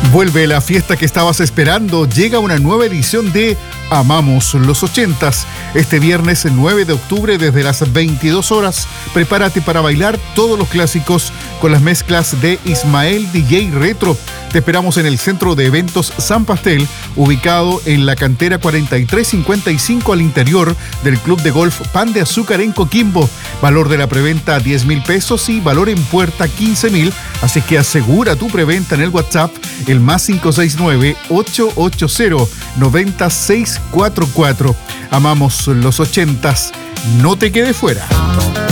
Vuelve la fiesta que estabas esperando. Llega una nueva edición de Amamos los 80s. Este viernes 9 de octubre desde las 22 horas. Prepárate para bailar todos los clásicos con las mezclas de Ismael DJ Retro. Te esperamos en el Centro de Eventos San Pastel, ubicado en la cantera 4355 al interior del Club de Golf Pan de Azúcar en Coquimbo. Valor de la preventa 10,000 pesos y valor en puerta 15,000. Así que asegura tu preventa en el WhatsApp, el más 569-880-9644. Amamos los 80s. No te quedes fuera.